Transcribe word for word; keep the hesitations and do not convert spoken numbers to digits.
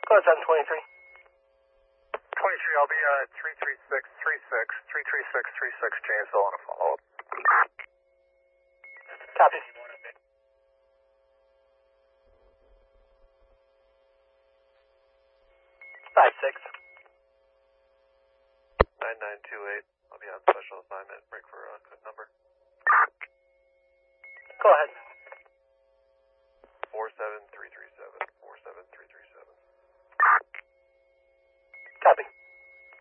Go ahead, seven twenty-three. twenty-three, I'll be uh, three three six three six, three three six three six, J S L on a follow-up. Copy. five six. nine nine two eight, I'll be on special assignment, break for a uh, good number. Go ahead.